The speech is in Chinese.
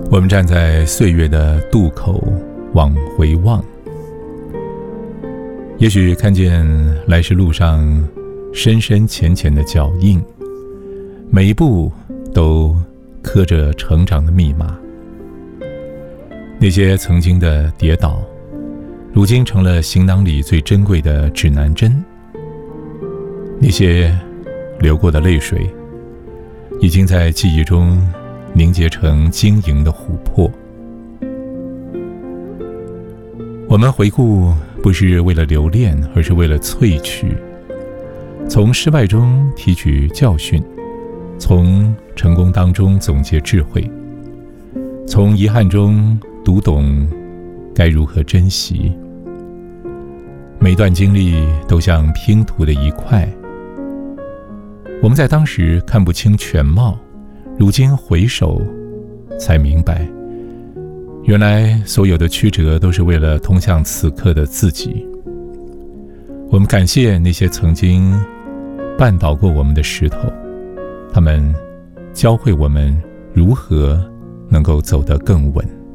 我们站在岁月的渡口往回望，也许看见来时路上深深浅浅的脚印，每一步都刻着成长的密码。那些曾经的跌倒，如今成了行囊里最珍贵的指南针。那些流过的泪水，已经在记忆中凝结成晶莹的琥珀。我们回顾不是为了留恋，而是为了萃取，从失败中提取教训，从成功当中总结智慧，从遗憾中读懂该如何珍惜。每段经历都像拼图的一块，我们在当时看不清全貌，如今回首才明白，原来所有的曲折都是为了通向此刻的自己。我们感谢那些曾经绊倒过我们的石头，他们教会我们如何能够走得更稳。